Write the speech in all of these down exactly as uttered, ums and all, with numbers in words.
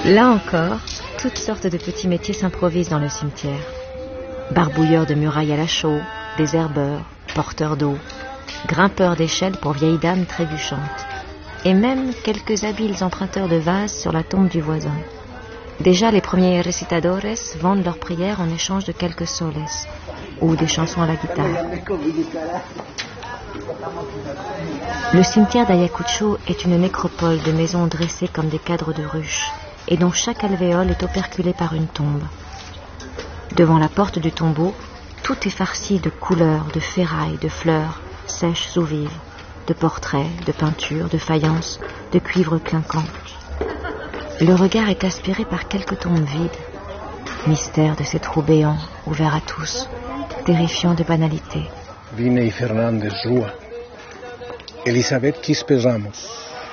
Là encore, toutes sortes de petits métiers s'improvisent dans le cimetière. Barbouilleurs de murailles à la chaux, désherbeurs, porteurs d'eau, grimpeurs d'échelles pour vieilles dames trébuchantes, et même quelques habiles emprunteurs de vases sur la tombe du voisin. Déjà, les premiers recitadores vendent leurs prières en échange de quelques soles ou des chansons à la guitare. Le cimetière d'Ayacucho est une nécropole de maisons dressées comme des cadres de ruches et dont chaque alvéole est operculée par une tombe. Devant la porte du tombeau, tout est farci de couleurs, de ferrailles, de fleurs, sèches ou vives, de portraits, de peintures, de faïences, de cuivre clinquant. Le regard est aspiré par quelques tombes vides, mystère de ces trous béants, ouverts à tous, terrifiant de banalité. Vinei Fernandez Rua, Elisabeth Quispe Ramos,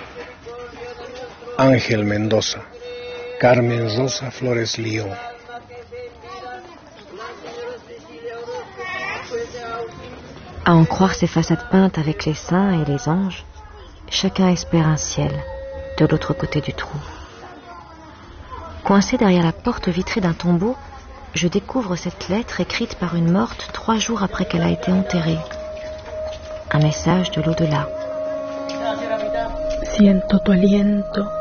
Ángel Mendoza, Carmen Rosa Flores Lyon. À en croire ces façades peintes avec les saints et les anges, chacun espère un ciel de l'autre côté du trou. Coincée derrière la porte vitrée d'un tombeau, je découvre cette lettre écrite par une morte trois jours après qu'elle a été enterrée. Un message de l'au-delà. Siento tu aliento